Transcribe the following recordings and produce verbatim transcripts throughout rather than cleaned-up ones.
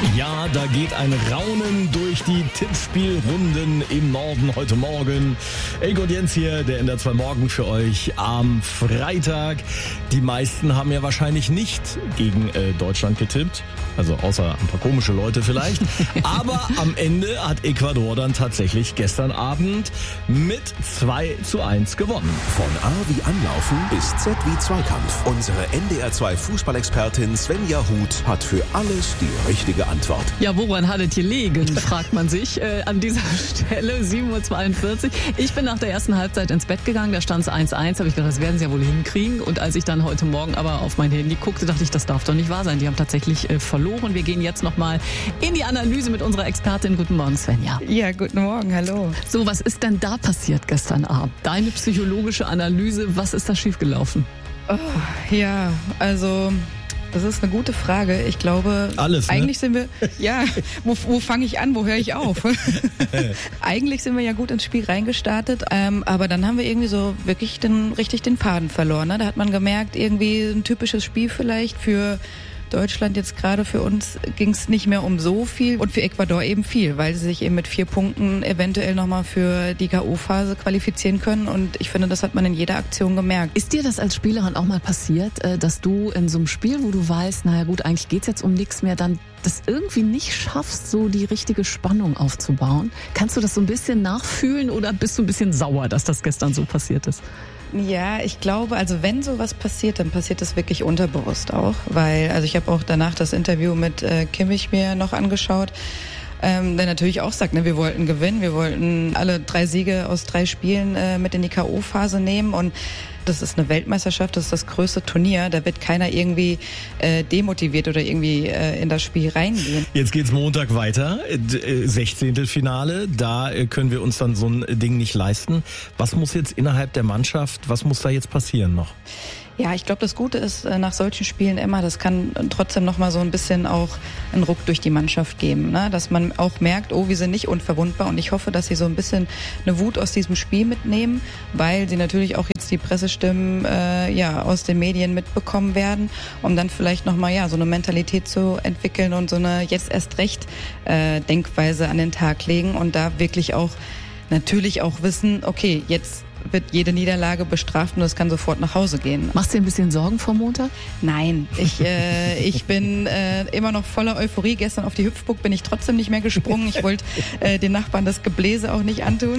Ja, da geht ein Raunen durch die Tippspielrunden im Norden heute Morgen. Elke und Jens hier, der N D R zwei Morgen für euch am Freitag. Die meisten haben ja wahrscheinlich nicht gegen äh, Deutschland getippt. Also außer ein paar komische Leute vielleicht. Aber am Ende hat Ecuador dann tatsächlich gestern Abend mit zwei zu eins gewonnen. Von A wie Anlaufen bis Z wie Zweikampf. Unsere N D R zwei Fußballexpertin Svenja Huth hat für alles die richtige Antwort. Ja, woran hat es gelegen, fragt man sich äh, an dieser Stelle. sieben Uhr zweiundvierzig. Ich bin nach der ersten Halbzeit ins Bett gegangen, da stand es eins eins. Habe ich gedacht, das werden sie ja wohl hinkriegen. Und als ich dann heute Morgen aber auf mein Handy guckte, dachte ich, das darf doch nicht wahr sein. Die haben tatsächlich äh, verloren. Wir gehen jetzt nochmal in die Analyse mit unserer Expertin. Guten Morgen, Svenja. Ja, guten Morgen, hallo. So, was ist denn da passiert gestern Abend? Deine psychologische Analyse, was ist da schiefgelaufen? Oh, ja, also... Das ist eine gute Frage. Ich glaube, Alles, ne? eigentlich sind wir, ja, wo, wo fange ich an, wo höre ich auf? Eigentlich sind wir ja gut ins Spiel reingestartet, ähm, aber dann haben wir irgendwie so wirklich den, richtig den Faden verloren. Ne? Da hat man gemerkt, irgendwie ein typisches Spiel vielleicht für Deutschland, jetzt gerade für uns ging es nicht mehr um so viel und für Ecuador eben viel, weil sie sich eben mit vier Punkten eventuell nochmal für die K O-Phase qualifizieren können und ich finde, das hat man in jeder Aktion gemerkt. Ist dir das als Spielerin auch mal passiert, dass du in so einem Spiel, wo du weißt, naja gut, eigentlich geht's jetzt um nichts mehr, dann das irgendwie nicht schaffst, so die richtige Spannung aufzubauen? Kannst du das so ein bisschen nachfühlen oder bist du ein bisschen sauer, dass das gestern so passiert ist? Ja, ich glaube, also wenn sowas passiert, dann passiert das wirklich unterbewusst auch, weil, also ich habe auch danach das Interview mit äh, Kimmich mir noch angeschaut, ähm, der natürlich auch sagt, ne, wir wollten gewinnen, wir wollten alle drei Siege aus drei Spielen äh, mit in die K O-Phase nehmen und das ist eine Weltmeisterschaft, das ist das größte Turnier, da wird keiner irgendwie äh, demotiviert oder irgendwie äh, in das Spiel reingehen. Jetzt geht's Montag weiter, äh, Sechzehntelfinale, da äh, können wir uns dann so ein Ding nicht leisten. Was muss jetzt innerhalb der Mannschaft, was muss da jetzt passieren noch? Ja, ich glaube, das Gute ist, nach solchen Spielen immer, das kann trotzdem noch mal so ein bisschen auch einen Ruck durch die Mannschaft geben, ne? Dass man auch merkt, oh, wir sind nicht unverwundbar und ich hoffe, dass sie so ein bisschen eine Wut aus diesem Spiel mitnehmen, weil sie natürlich auch jetzt die Pressestimmen äh, ja aus den Medien mitbekommen werden, um dann vielleicht noch mal ja so eine Mentalität zu entwickeln und so eine jetzt erst recht äh, Denkweise an den Tag legen und da wirklich auch natürlich auch wissen, okay, jetzt wird jede Niederlage bestraft und es kann sofort nach Hause gehen. Machst du dir ein bisschen Sorgen vor Montag? Nein, ich, äh, ich bin äh, immer noch voller Euphorie. Gestern auf die Hüpfburg bin ich trotzdem nicht mehr gesprungen. Ich wollte äh, den Nachbarn das Gebläse auch nicht antun.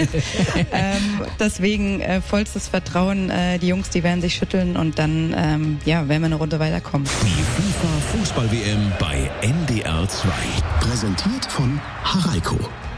ähm, deswegen äh, vollstes Vertrauen. Äh, die Jungs, die werden sich schütteln und dann ähm, ja, werden wir eine Runde weiterkommen. Die FIFA Fußball-W M bei N D R zwei. Präsentiert von Haraiko.